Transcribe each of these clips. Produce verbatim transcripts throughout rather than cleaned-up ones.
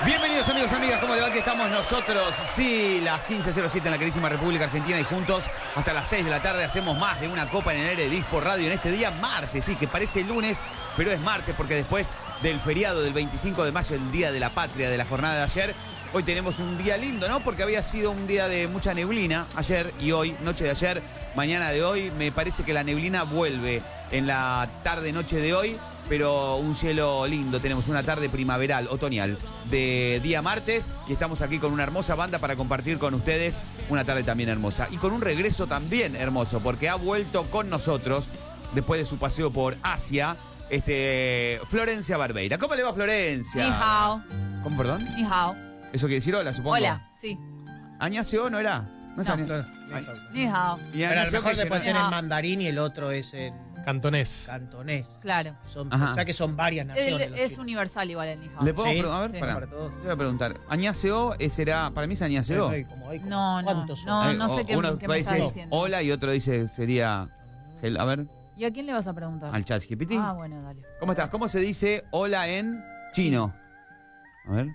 Bienvenidos amigos, amigas, ¿cómo le va? Que estamos nosotros, sí, las quince cero siete en la queridísima República Argentina y juntos hasta las seis de la tarde hacemos más de una copa en el aire de Dispo Radio en este día martes, sí, que parece lunes, pero es martes porque después del feriado del veinticinco de mayo, el Día de la Patria de la jornada de ayer, hoy tenemos un día lindo, ¿no? Porque había sido un día de mucha neblina ayer y hoy, noche de ayer, mañana de hoy, me parece que la neblina vuelve en la tarde-noche de hoy. Pero un cielo lindo, tenemos una tarde primaveral, otoñal, de día martes y estamos aquí con una hermosa banda para compartir con ustedes una tarde también hermosa. Y con un regreso también hermoso, porque ha vuelto con nosotros, después de su paseo por Asia, este, Florencia Barbeira. ¿Cómo le va, Florencia? Ni hao. ¿Cómo, perdón? Ni hao. ¿Eso quiere decir hola, supongo? Hola, sí. ¿Añaseo no era? No. Aña- Claro. Ay. Ni hao. Y Pero a lo Añaseo mejor que se puede se- hacer no- en mandarín y el otro es en Cantonés. cantonés. Claro. Son, Ajá. o sea que son varias El- naciones. los es chinos. universal igual el ni hao. ¿Le puedo Sí, preguntar? A ver, sí. pará. Para todos. Te voy a preguntar. ¿Añaseo será, para mí es Añaseo? Hay como- hay como- No, no, ¿Cuántos son? no, Eh, no sé o- qué, uno qué me estás dice diciendo. hola y otro dice sería, gel- a ver, ¿Y a quién le vas a preguntar? al chat G P T. Ah, bueno, dale. ¿Cómo estás? ¿Cómo se dice hola en chino? A ver.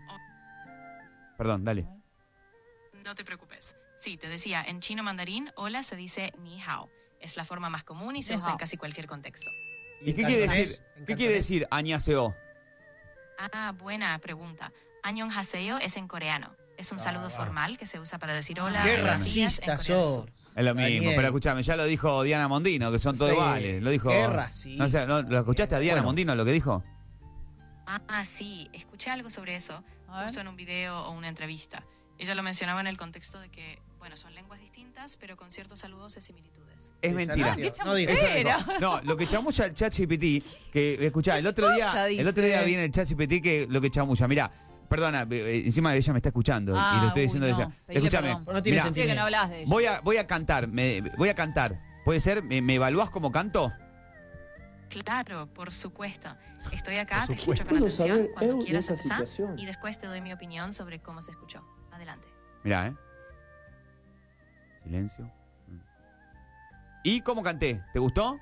Perdón, dale. No te preocupes. Sí, te decía, en chino mandarín, hola se dice ni hao. Es la forma más común y se Ni usa en hao. casi cualquier contexto. ¿Y en qué quiere cantonés? decir? ¿En ¿Qué cantonés? quiere decir añaseo? Ah, buena pregunta. Annyeonghaseyo es en coreano. Es un saludo formal que se usa para decir hola. Qué buenos días en racista Corea del sos. Sur. Es lo mismo, Daniel. pero escúchame, ya lo dijo Diana Mondino, que son todos Sí. iguales. Lo dijo. Qué racista. No sé, ¿no? ¿Lo escuchaste a Diana Bueno. Mondino lo que dijo? Ah, sí, escuché algo sobre eso, A ver. justo en un video o una entrevista. Ella lo mencionaba en el contexto de que, bueno, son lenguas distintas, pero con ciertos saludos y similitudes. Es Esa mentira. no, ¿Qué no digas. chamullera? No, lo que chamulla el chat G P T, que escuchá, el otro día, cosa el otro día dice? viene el chat G P T que lo que chamulla, mirá, perdona, eh, eh, encima ella me está escuchando Ah, y lo estoy uy, diciendo de no, ella. pedile Escúchame, perdón. No tiene mirá, sentido. Sí, que no hablas de ella. voy a, voy a cantar, me, voy a cantar. ¿Puede ser? ¿Me, me evaluás como canto? Claro, por supuesto. Estoy acá, Por te escucho supuesto. con ¿Puedo atención saber cuando eu de quieras esa empezar situación? y después te doy mi opinión sobre cómo se escuchó. Adelante. Mirá, ¿eh? Silencio. ¿Y cómo canté? ¿Te gustó?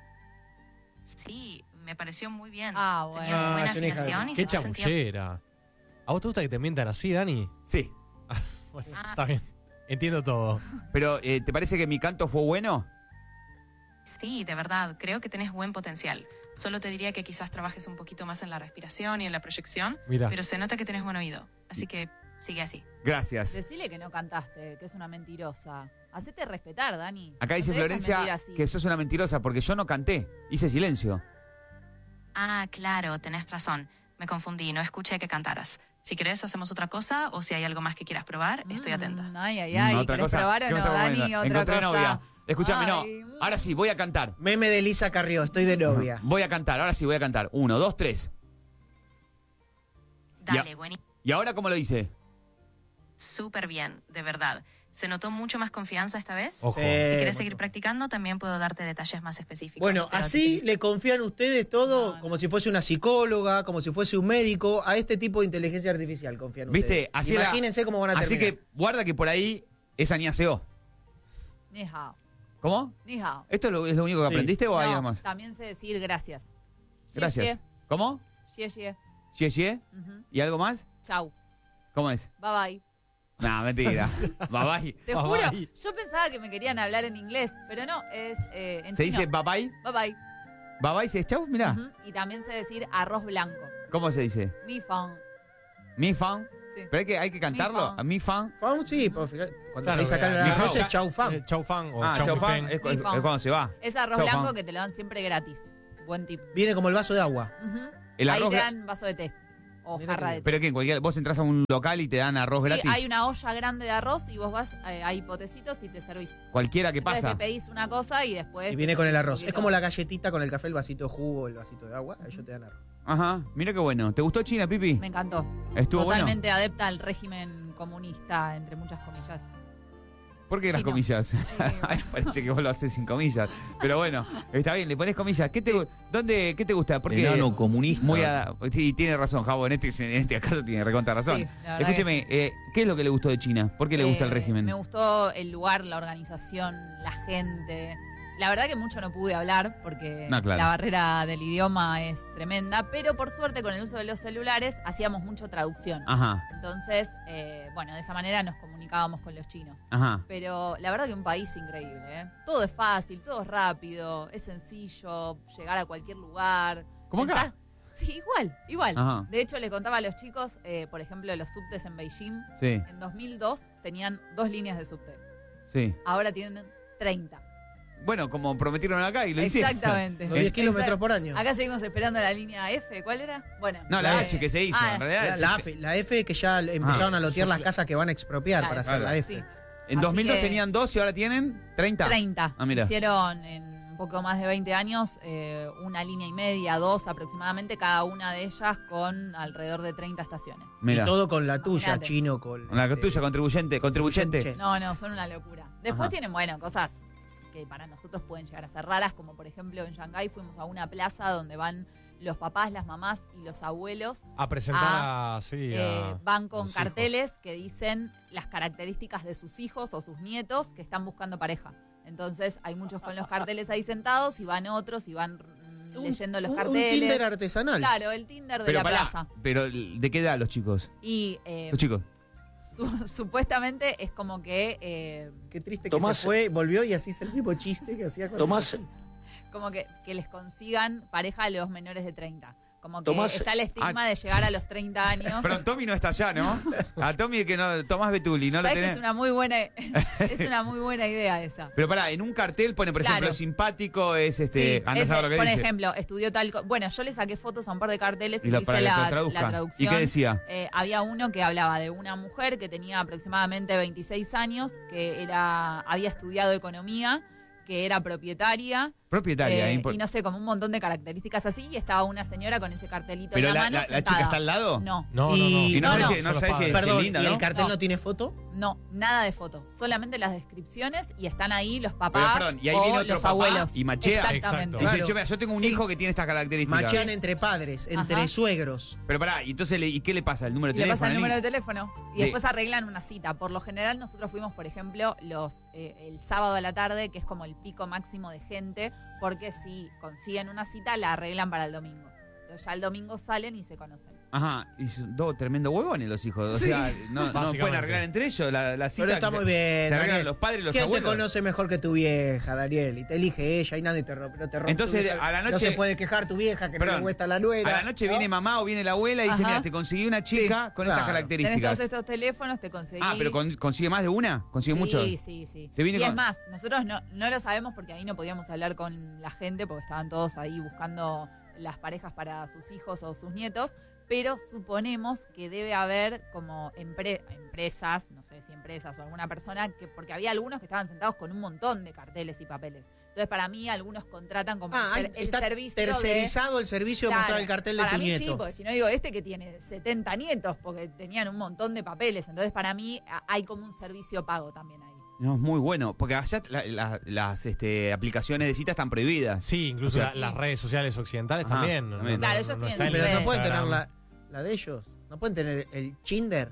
Sí, me pareció muy bien. Ah, bueno. Tenías Ah, buena es una hija de- afinación y Qué se te sentía... chamullera. ¿A vos te gusta que te mientan así, Dani? Sí. Bueno, Ah. está bien. Entiendo todo. Pero, eh, ¿te parece que mi canto fue bueno? Sí, de verdad, creo que tenés buen potencial. Solo te diría que quizás trabajes un poquito más en la respiración y en la proyección, Mira. pero se nota que tenés buen oído. Así que sigue así. Gracias. Decile que no cantaste, que es una mentirosa. Hacete respetar, Dani. Acá No dice te dejes mentir Florencia así. que sos una mentirosa porque yo no canté, hice silencio. Ah, claro, tenés razón. Me confundí, no escuché que cantaras. Si querés, hacemos otra cosa o si hay algo más que quieras probar, estoy Mm, atenta. Ay, ay, ay. Mm, otra ¿Querés cosa. probar o ¿Qué me no, está Dani? proponiendo? Otra Encontré cosa. novia. Escúchame, Ay, no. Ahora sí, voy a cantar. Meme de Lisa Carrió, estoy de novia. Voy a cantar, ahora sí voy a cantar. Uno, dos, tres. Dale, buenísimo. ¿Y ahora cómo lo hice? Súper bien, de verdad. ¿Se notó mucho más confianza esta vez? Ojo. Sí. Si Eh, quieres bueno. seguir practicando, también puedo darte detalles más específicos. Bueno, pero así te- le confían ustedes todo No, no. como si fuese una psicóloga, como si fuese un médico, a este tipo de inteligencia artificial confían ¿Viste? ustedes. Así era- Imagínense cómo van a Así terminar. que guarda que por ahí es añaseo. Ni hao. ¿Cómo? Ni hao. ¿Esto es lo, es lo único que Sí. aprendiste o hay No, algo más? también sé decir gracias. Gracias. ¿Cómo? Xie, xie. ¿Xie, xie? Ujú. ¿Y algo más? Chau. ¿Cómo es? Bye bye. No, mentira. Bye bye. Te Bye juro, bye. yo pensaba que me querían hablar en inglés, pero no, es eh, en ¿Se chino. dice bye bye? Bye bye. Bye bye, ¿se es chau? Mirá. Ujú. Y también sé decir arroz blanco. ¿Cómo se dice? Mi fan. Mi fan. Sí. Pero hay que, hay que cantarlo. fan. A mi fan. Fan, sí, pues, fíjate, cuando Claro, le sacan eh, la mi arroz fan. es chau fan. Eh, Chau fan o Ah, chau, chau mi fan. fan. Es, cu- Mi es fan. cuando se va. Es arroz Chau, blanco fan. que te lo dan siempre gratis. Buen tip. Viene como el vaso de agua. Ujú. El Ahí arroz te gra- dan vaso de té. O Mira jarra qué de té. Pero que en cualquier. Vos entras a un local y te dan arroz Sí, gratis. hay una olla grande de arroz y vos vas, eh, hay potecitos y te servís. Cualquiera que Entonces pasa. te pedís una cosa y después... Y te viene con el servís un arroz. Es poquito. como la galletita con el café, el vasito de jugo, el vasito de agua. Ellos te dan arroz. Ajá. Mira qué bueno. ¿Te gustó China, Pipi? Me encantó. Estuvo Totalmente adepta al régimen comunista, entre muchas comillas. bueno. ¿Por qué las Chino. comillas? bueno. Ay, parece que vos lo haces sin comillas. Pero bueno, está bien, le pones comillas. ¿Qué te, dónde, ¿qué te gusta? Porque Enano comunista. Muy a- sí, tiene razón, Javo. En este, en este caso tiene recontra razón. Sí, la verdad Escúcheme, que eh, ¿qué es lo que le gustó de China? ¿Por qué le gusta el Eh, régimen? Me gustó el lugar, la organización, la gente. La verdad que mucho no pude hablar porque No, claro. la barrera del idioma es tremenda, pero por suerte con el uso de los celulares hacíamos mucho traducción. Ajá, Entonces, eh, bueno, de esa manera nos comunicábamos con los chinos. ajá. Pero la verdad que un país increíble, ¿eh? Todo es fácil, todo es rápido, es sencillo, llegar a cualquier lugar. ¿Cómo acá? Pensás- Sí, igual, igual. Ajá. De hecho, les contaba a los chicos, eh, por ejemplo, los subtes en Beijing, Sí, en dos mil dos tenían dos líneas de subte. sí. Ahora tienen treinta. Bueno, como prometieron acá y lo hicieron. Exactamente. Los diez kilómetros por año. Acá seguimos esperando la línea F, ¿cuál era? Bueno. No, la eh, H que se hizo, ah, en realidad. La, es- la F, la F que ya empezaron a lotear las Suple- casas que van a expropiar Claro. para hacer Claro. la F. Sí, En así dos mil dos que- tenían dos y ahora tienen treinta. treinta. Ah, mira. Hicieron en un poco más de veinte años eh, una línea y media, dos aproximadamente, cada una de ellas con alrededor de treinta estaciones. Mira. Y todo con la tuya, Imagínate. chino, con... La este, tuya, contribuyente, contribuyente. No, no, son una locura. Después Ajá. tienen, bueno, cosas que para nosotros pueden llegar a ser raras, como por ejemplo en Shanghái fuimos a una plaza donde van los papás, las mamás y los abuelos. A presentar a, sí, Eh, a van con los carteles que dicen las características de sus hijos o sus nietos que están buscando pareja. Entonces hay muchos con los carteles ahí sentados y van otros y van mm, un- leyendo los un- carteles. Un Tinder artesanal. Claro, el Tinder de Pero la pará, plaza. pero ¿de qué edad los chicos? Y eh, Los chicos. su- supuestamente es como que eh, Qué triste que Tomás- se fue, volvió y así es el mismo chiste que hacía con... Tomás, como que, que les consigan pareja a los menores de treinta. Como que Tomás- está el estigma Ah, de llegar a los treinta años. Pero Tommy no está allá, ¿no? A Tommy que no, Tomás Betuli, no lo ¿Sabes que tenés. es una muy buena es una muy buena idea esa? Pero pará, en un cartel pone, por ejemplo, Claro. es simpático, es este. Sí, anda a ese, saber lo que por dice. ejemplo, estudió tal... co- Bueno, yo le saqué fotos a un par de carteles y, Y lo- hice para que la, lo traduzca. la traducción. ¿Y qué decía? Eh, había uno que hablaba de una mujer que tenía aproximadamente veintiséis años, que era había estudiado economía, que era propietaria, Propietaria. eh, impor- y no sé, como un montón de características así, y estaba una señora con ese cartelito Pero en la, la, mano la- la sentada. chica está al lado. No, No, no, no. Y Y no, No, sé no. si, no Solo sé si padre. es Perdón, linda, ¿y ¿no? el cartel no, No. tiene foto? no, nada de foto, solamente las descripciones y están ahí los Pero, papás perdón, y ahí o viene otro los papá abuelos. y machea. Exactamente. Exacto. Dice, Claro. "Che, mira, yo tengo un Sí. hijo que tiene estas características. Machean entre padres, entre Ajá. suegros. Pero pará, ¿y entonces le- ¿y qué le pasa? ¿El número de Y le teléfono? pasa el Ani? número de teléfono y De- después arreglan una cita. Por lo general nosotros fuimos, por ejemplo, los eh, el sábado a la tarde, que es como el pico máximo de gente, porque si consiguen una cita la arreglan para el domingo. Entonces ya el domingo salen y se conocen. Ajá, y son dos tremendos huevones los hijos. O Sí. sea, no, no Básicamente. pueden arreglar entre ellos la, la cita. Pero está que muy se- bien, Se arreglan Daniel. los padres y los ¿Quién abuelos. te conoce mejor que tu vieja, Daniel? Y te elige ella y nadie te rompe. No te rompe Entonces, tu vieja. a la No noche- se puede quejar tu vieja que no Perdón. le cuesta la nuera. A la noche ¿no? viene mamá o viene la abuela y dice, Ajá. mira, te conseguí una chica con estas Claro. Tenés todos características. estos teléfonos, te conseguí. Ah, pero con- consigue más de una, consigue sí, mucho. Sí, sí, sí. Te viene Y es con- más, nosotros no, no lo sabemos porque ahí no podíamos hablar con la gente porque estaban todos ahí buscando las parejas para sus hijos o sus nietos, pero suponemos que debe haber como empre- empresas, no sé si empresas o alguna persona, que porque había algunos que estaban sentados con un montón de carteles y papeles. Entonces, para mí, algunos contratan como Ah, el, el está servicio de... tercerizado el servicio de Claro, mostrar el cartel de para tu mí nieto. sí, porque si no digo este que tiene setenta nietos, porque tenían un montón de papeles. Entonces, para mí, a- hay como un servicio pago también ahí. No, es muy bueno, porque allá la- la- las este, aplicaciones de cita están prohibidas. Sí, incluso O sea, la- las redes sociales occidentales Ajá, también. también. Claro, ellos tienen está en sus Pero no redes. pueden tener Instagram. la, la de ellos. No pueden tener el Tinder.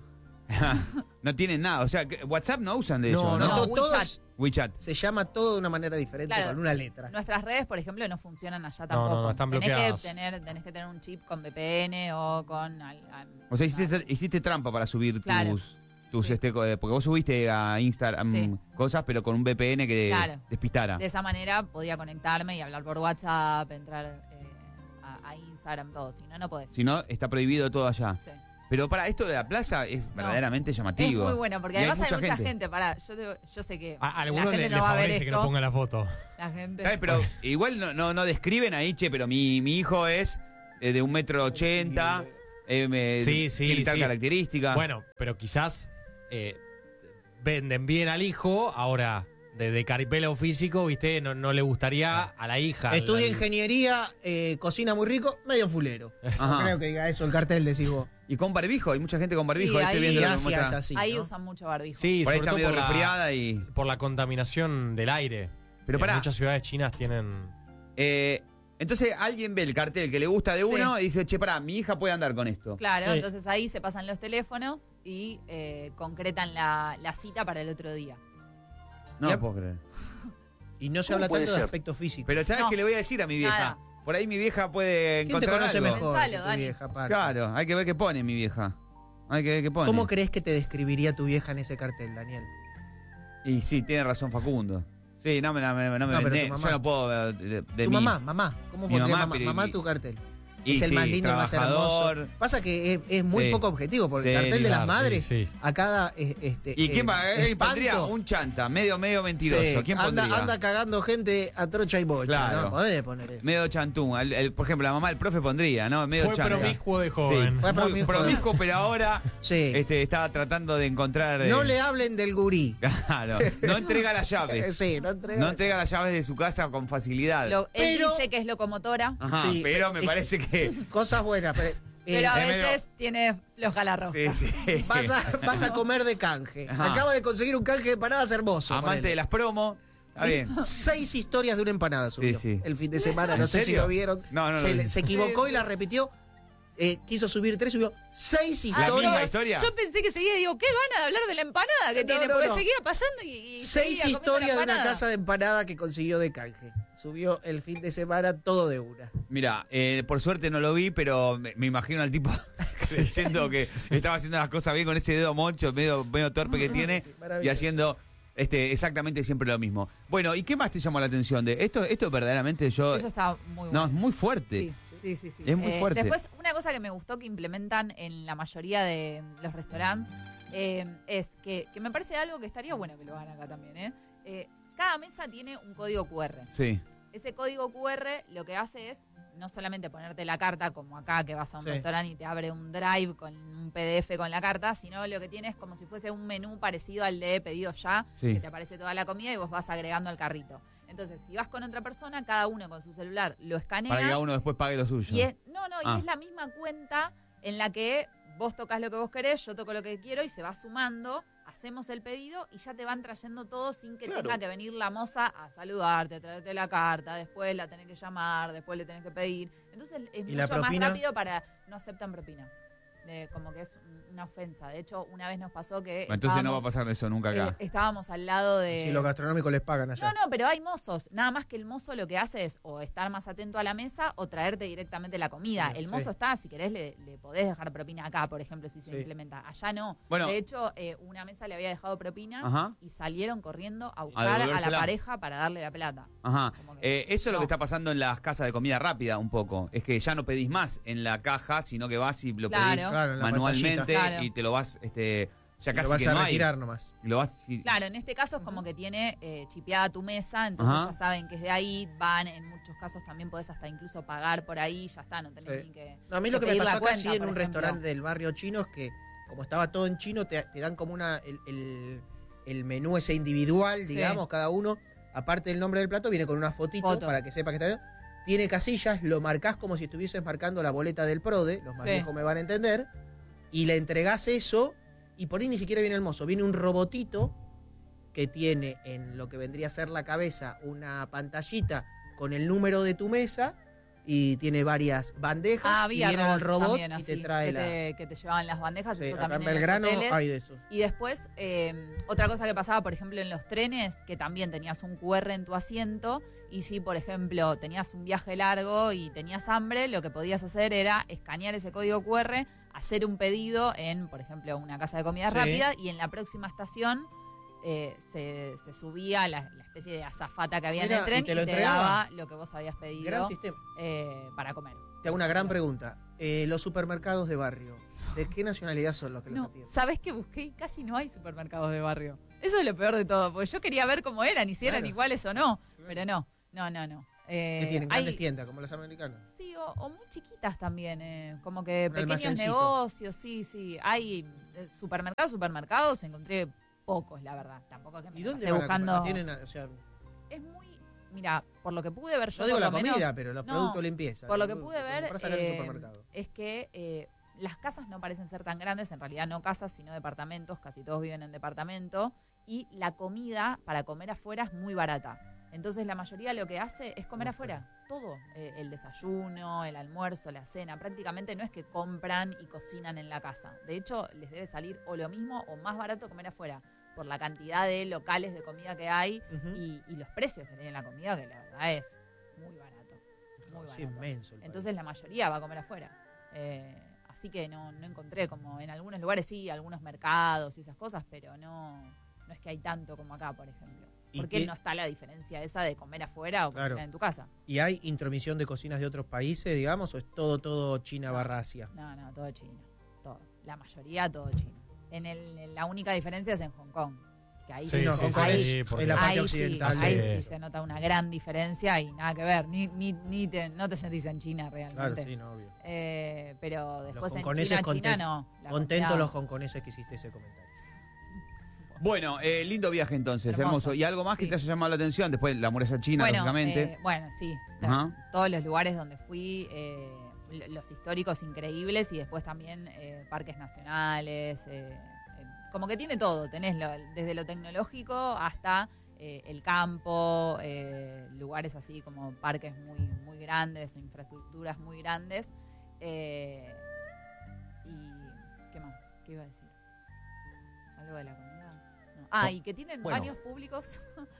No tienen nada, o sea, que WhatsApp no usan de No, ellos, No, ¿no? No, to- todos WeChat. WeChat. se llama todo de una manera diferente Claro. con una letra. Nuestras redes, por ejemplo, no funcionan allá No, tampoco. no, no, están tenés, que bloqueadas. tener, tenés que tener un chip con V P N o con... al- al- O sea, hiciste, hiciste trampa para subir Claro. tus... tus Sí. este, co- eh, porque vos subiste a Instagram Sí. cosas, pero con un V P N que Claro. despistara. De esa manera podía conectarme y hablar por WhatsApp, entrar eh, a, a Instagram, todo. Si no, no podés. Si no, está prohibido todo allá. Sí. Pero para esto de la plaza es No. verdaderamente Es llamativo. muy bueno, porque Y hay además hay mucha mucha gente. gente. Pará, yo, te- yo sé que A la algunos gente le, no le va a ver favorece que esto. no ponga la foto. La gente... ¿Sabes? Pero igual no, no, no describen ahí, che, pero mi, mi hijo es eh, de un metro ochenta, eh, me- Sí, sí, tiene tal sí. característica. Bueno, pero quizás eh, venden bien al hijo, ahora de, de caripelo físico, ¿viste? No, no le gustaría a la hija. Estudia al- ingeniería, eh, cocina muy rico, medio fulero. Ajá. No creo que diga eso el cartel, decís vos. Y con barbijo, hay mucha gente con barbijo. Sí, ahí estoy ahí- viendo Y lo que Asia muestra. es así. Ahí ¿no? usan mucho barbijo. Sí, Por ahí sobre está todo medio por la, resfriada y... por la contaminación del aire. Pero En pará. muchas ciudades chinas tienen... Eh, entonces alguien ve el cartel que le gusta de Sí. uno y dice, che, pará, mi hija puede andar con esto. Claro, Sí. entonces ahí se pasan los teléfonos y eh, concretan la, la cita para el otro día. No Y a- lo puedo creer. Y no se ¿Cómo habla puede tanto de ser? aspecto físico. Pero ¿sabes No. qué le voy a decir a mi vieja? Nada. Por ahí mi vieja puede ¿Quién te encontrar conoce algo. mejor Pensalo, que tu Dani. vieja, aparte? Claro, hay que ver qué pone mi vieja. Hay que ver qué pone. ¿Cómo crees que te describiría tu vieja en ese cartel, Daniel? Y sí, tiene razón Facundo. Sí, no me, no me, no me No, pero vendé. tu mamá. Yo no puedo eh, de, de Tu mí. mamá, mamá. ¿Cómo Mi pondría mamá, mamá? pero- Mamá tu cartel. Y Es el sí, más lindo, el más trabajador. hermoso. Pasa que es, es muy Sí. poco objetivo, porque el Sí, cartel de las claro, madres, sí, sí. a cada eh, este, ¿Y quién eh, va? Él espanto, pondría un chanta, medio, medio mentiroso. sí, ¿Quién anda, pondría? anda cagando gente a trocha y bocha. Claro. No podés poner eso. Medio chantún. El- el- por ejemplo, la mamá del profe pondría, ¿no? Medio Fue chanta. promiscuo de Sí, joven. Fue muy promiscuo de- promiscuo, pero ahora Sí. este, estaba tratando de encontrar. eh, No le hablen del gurí. Claro, no entrega las llaves. Sí, no entrega. No entrega las llaves de su casa con facilidad. Lo- él Pero- dice que es locomotora, Ajá, Sí, pero me es- parece que. Cosas buenas, pero, eh, pero a es medio- veces tiene floja la ropa. Sí, sí. vas, a, vas a comer de canje. Ajá. Acaba de conseguir un canje de empanadas hermoso. Amante ponele. de las promos. Está bien. Seis historias de una empanada subió Sí, sí. el fin de semana. No ¿En sé si serio? lo vieron. No, no, se, no. le- se equivocó y la repitió. Eh, quiso subir tres, subió seis ¿La historias. misma historia? Yo pensé que seguía, digo, qué gana de hablar de la empanada que No, tiene, no, porque no. seguía pasando y, y Seis seguía comiendo la historias de una empanada. casa de empanada que consiguió de canje. Subió el fin de semana todo de una. Mira, eh, por suerte no lo vi, pero me, me imagino al tipo creyendo que estaba haciendo las cosas bien con ese dedo moncho, medio, medio torpe que tiene, y Maravilloso. haciendo este, exactamente siempre lo mismo. Bueno, ¿y qué más te llamó la atención de esto? Esto verdaderamente yo. Eso está muy bueno. No, es muy fuerte. Sí, sí, sí, sí. Es muy Eh, fuerte. Después, una cosa que me gustó que implementan en la mayoría de los restaurantes eh, es que, que me parece algo que estaría bueno que lo hagan acá también. ¿eh? Eh, cada mesa tiene un código cu erre. Sí. Ese código cu erre lo que hace es no solamente ponerte la carta como acá que vas a un Sí. restaurante y te abre un drive con un pe de efe con la carta, sino lo que tiene es como si fuese un menú parecido al de pedido ya, Sí. que te aparece toda la comida y vos vas agregando al carrito. Entonces, si vas con otra persona, cada uno con su celular lo escanea. Para que cada uno después pague lo suyo. Y es, no, no, Ah. y es la misma cuenta en la que vos tocas lo que vos querés, yo toco lo que quiero y se va sumando, hacemos el pedido y ya te van trayendo todo sin que Claro. tenga que venir la moza a saludarte, a traerte la carta, después la tenés que llamar, después le tenés que pedir. Entonces es ¿Y la mucho más propina? rápido para... No aceptan propina. De, como que es una ofensa. De hecho, una vez nos pasó que... Entonces no va a estábamos, pasar eso nunca acá. eh, estábamos al lado de... Si los gastronómicos les pagan allá. No, no, pero hay mozos. Nada más que el mozo lo que hace es o estar más atento a la mesa o traerte directamente la comida. Sí, El sí. mozo está, si querés, le, le podés dejar propina acá, por ejemplo, si se Sí. implementa. Allá no. Bueno. De hecho, eh, una mesa le había dejado propina Ajá. y salieron corriendo a buscar a, la devolvérsela. pareja para darle la plata. Ajá. Como que- Eh, eso es lo no. que está pasando en las casas de comida rápida un poco. Es que ya no pedís más en la caja, sino que vas y lo Claro. pedís Claro, en la manualmente pantallita. Claro. y te lo vas, este, ya Y casi lo vas que a no hay. retirar nomás. Y lo vas y- Claro, en este caso es como que tiene eh, chipeada tu mesa, entonces Ajá. ya saben que es de ahí, van, en muchos casos también podés hasta incluso pagar por ahí, ya está, no tenés Sí. ni que... No, a mí lo que me pedir la pasó acá cuenta, sí en por un ejemplo. restaurante del barrio chino es que, como estaba todo en chino, te, te dan como una el, el- el menú ese individual, Sí. digamos, cada uno, aparte del nombre del plato, viene con una fotito Foto. para que sepa que está bien. Tiene casillas, lo marcás como si estuvieses marcando la boleta del PRODE, los más Sí. viejos me van a entender, y le entregás eso, y por ahí ni siquiera viene el mozo, viene un robotito que tiene en lo que vendría a ser la cabeza una pantallita con el número de tu mesa y tiene varias bandejas Ah, y había viene el robots robot también, y así, te trae que la... te, que te llevaban las bandejas, Sí, eso acá también en en los Belgrano hoteles. hay de esos. Y después, eh, otra cosa que pasaba, por ejemplo, en los trenes, que también tenías un cu erre en tu asiento, y si, por ejemplo, tenías un viaje largo y tenías hambre, lo que podías hacer era escanear ese código cu erre, hacer un pedido en, por ejemplo, una casa de comida Sí. rápida, y en la próxima estación eh, se, se subía la, la especie de azafata que había Mira, en el tren y y te te, lo entregaba. daba lo que vos habías pedido Gran sistema. eh, para comer. Te hago una gran pregunta. Eh, los supermercados de barrio, ¿de qué nacionalidad son los que los No, atienden? ¿sabés que busqué y casi no hay supermercados de barrio? Eso es lo peor de todo, porque yo quería ver cómo eran, y si eran Claro. iguales o no, pero no, no, no, no. Eh, ¿Qué tienen? hay- Grandes tiendas, como los americanos. Sí, o, o muy chiquitas también, eh, como que Un pequeños almacencito. negocios, sí, sí. Hay eh, supermercados, supermercados, encontré pocos, la verdad. Tampoco es que me ¿Y la dónde pasé van a buscando. comprar? No tienen, o sea, Es muy, mira, por lo que pude ver yo, no digo por la lo menos, comida, pero los no, productos de limpieza. por lo que Lo- pude ver, compras acá en el eh, supermercado. es que eh, las casas no parecen ser tan grandes, en realidad no casas, sino departamentos, casi todos viven en departamento, y la comida para comer afuera es muy barata. Entonces la mayoría lo que hace es comer Muy afuera, todo, eh, el desayuno, el almuerzo, la cena, prácticamente no es que compran y cocinan en la casa. De hecho, les debe salir o lo mismo o más barato comer afuera. por la cantidad de locales de comida que hay Ujú. y, y los precios que tiene la comida, que la verdad es muy barato. Muy Sí, barato. inmenso el país. Entonces la mayoría va a comer afuera. Eh, así que no, no encontré como en algunos lugares sí, algunos mercados y esas cosas, pero no, no es que hay tanto como acá, por ejemplo. ¿Y ¿Por qué qué- no está la diferencia esa de comer afuera o Claro. cocinar en tu casa? ¿Y hay intromisión de cocinas de otros países, digamos, o es todo, todo China barra Asia? No, no, todo China. Todo. La mayoría todo China. En el, en la única diferencia es en Hong Kong. Que ahí Sí, sí, no, sí, Hong sí, Kong ahí, es, sí, porque- es la parte ahí sí, occidental. ahí de- sí se nota una gran diferencia y nada que ver. Ni, ni, ni te, no te sentís en China realmente. Claro, sí, no, obvio. Eh, pero después en hongkoneses China, China conten- no. La Contentos comida- los hongkoneses que hiciste ese comentario. Bueno, eh, lindo viaje entonces, hermoso. Hermoso. ¿Y algo más que Sí. te haya llamado la atención? Después la muralla china, Bueno, lógicamente. eh, bueno, sí. Ajá. Todos los lugares donde fui, eh, l- los históricos increíbles y después también eh, parques nacionales. eh, eh, como que tiene todo. Tenés lo- desde lo tecnológico hasta eh, el campo, eh, lugares así como parques muy, muy grandes, infraestructuras muy grandes. eh, y, ¿qué más? ¿Qué iba a decir? ¿Algo de la comida? No. Ah, No. y que tienen Bueno. baños públicos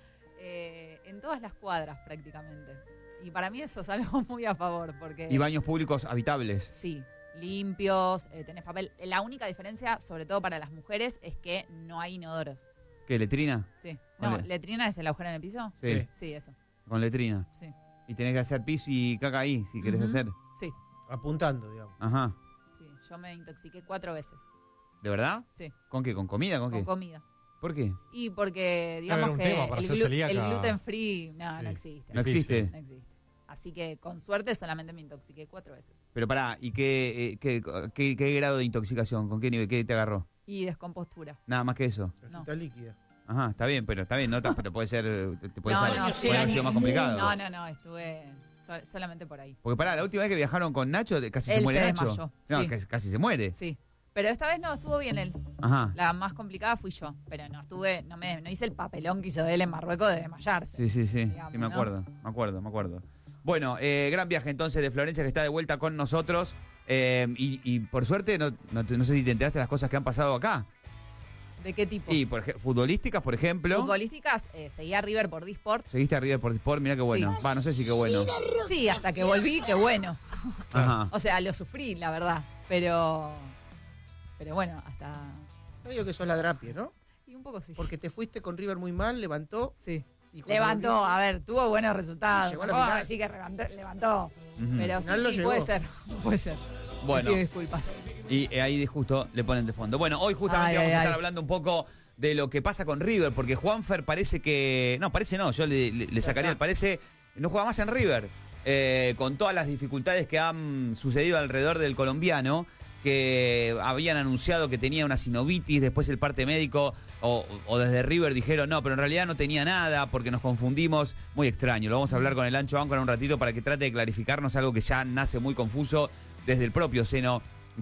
eh, en todas las cuadras prácticamente. Y para mí eso es algo muy a favor, porque Y baños públicos habitables. sí, limpios, eh, tenés papel. La única diferencia, sobre todo para las mujeres, es que no hay inodoros. ¿Qué, letrina? Sí. No, Vale. ¿letrina es el agujero en el piso? Sí, Sí. Sí, eso. con letrina. Sí. Y tenés que hacer pis y caca ahí, si querés Ujú. hacer. Sí, Apuntando, digamos. Ajá. sí. Yo me intoxiqué cuatro veces ¿De verdad? Sí. ¿Con qué? ¿Con comida? ¿Con con qué? comida. ¿Por qué? Y porque, Debe digamos haber un que tema para el, ser glu- celíaca. el gluten free, no, no Sí. existe. No Difícil. existe. No existe. Así que, con suerte, solamente me intoxiqué cuatro veces. Pero pará, ¿y qué, eh, qué, qué, qué grado de intoxicación? ¿Con qué nivel? ¿Qué te agarró? Y descompostura. Nada más que eso. Cajita líquida. Ajá, está bien, pero está bien, no pero puede ser, te te puede No, ser, no, puede sí. haber sido más complicado. No, no, no, estuve so- solamente por ahí. Porque pará, la última vez que viajaron con Nacho, de- casi se Él muere se Nacho. desmayó, No, sí. casi, casi se muere. Sí. Pero esta vez no, estuvo bien él. Ajá. La más complicada fui yo. Pero no estuve, no me no hice el papelón que hizo él en Marruecos de desmayarse. Sí, sí, sí. digamos, sí, me ¿no? acuerdo, me acuerdo, me acuerdo. Bueno, eh, gran viaje entonces de Florencia que está de vuelta con nosotros. eh, y, y por suerte, no, no, te- no sé si te enteraste de las cosas que han pasado acá. ¿De qué tipo? Y por ej- futbolísticas, por ejemplo. Futbolísticas, eh, seguía a River por Disport. Seguiste a River por Sport, mirá qué bueno. Va, no sé si qué bueno. Sí, hasta que volví, qué bueno. Ajá. O sea, lo sufrí, la verdad. Pero. Pero bueno, hasta. No digo que sos la drapie, ¿no? Y un poco sí. Porque te fuiste con River muy mal, levantó. Sí. Y cuando Levantó, volvió- a ver, tuvo buenos resultados. Llegó a la Tampoco final. decir que levantó. levantó. Ujú. Pero sí, Al final lo sí, llegó. puede ser. Puede ser. Bueno. Pido disculpas. Y eh, ahí de justo le ponen de fondo. Bueno, hoy justamente Ay, vamos ay, a estar ay. hablando un poco de lo que pasa con River, porque Juanfer parece que. No, parece no, yo le, le- le sacaría el parece. No juega más en River. Eh, con todas las dificultades que han sucedido alrededor del colombiano, que habían anunciado que tenía una sinovitis, después el parte médico o, o desde River dijeron no, pero en realidad no tenía nada porque nos confundimos. Muy extraño. Lo vamos a hablar con el Ancho Banco en un ratito para que trate de clarificarnos algo que ya nace muy confuso desde el propio seno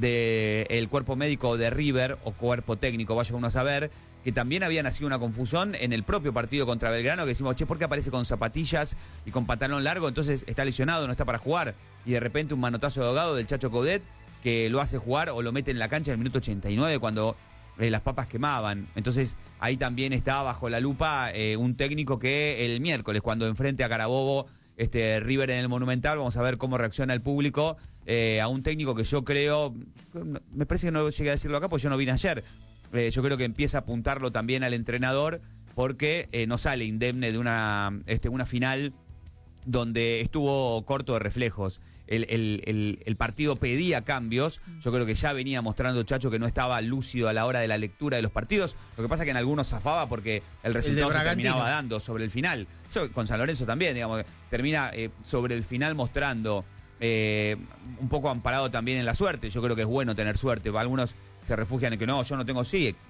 del cuerpo médico de River o cuerpo técnico, vaya uno a saber, que también había nacido una confusión en el propio partido contra Belgrano, que decimos, che, ¿por qué aparece con zapatillas y con pantalón largo? Entonces está lesionado, no está para jugar. Y de repente un manotazo de ahogado del Chacho Coudet que lo hace jugar o lo mete en la cancha en el minuto ochenta y nueve cuando eh, las papas quemaban. Entonces ahí también está bajo la lupa eh, un técnico que el miércoles, cuando enfrente a Carabobo, este River en el Monumental, vamos a ver cómo reacciona el público eh, a un técnico que yo creo, me parece que no llegué a decirlo acá porque yo no vine ayer. Eh, yo creo que empieza a apuntarlo también al entrenador porque eh, no sale indemne de una, este, una final donde estuvo corto de reflejos. El, el- el- el partido pedía cambios. Yo creo que ya venía mostrando Chacho que no estaba lúcido a la hora de la lectura de los partidos. Lo que pasa es que en algunos zafaba porque el resultado se Bragantino. terminaba dando sobre el final. Yo, con San Lorenzo también, digamos, termina eh, sobre el final mostrando eh, un poco amparado también en la suerte. Yo creo que es bueno tener suerte. Algunos se refugian en que no, yo no tengo, sí,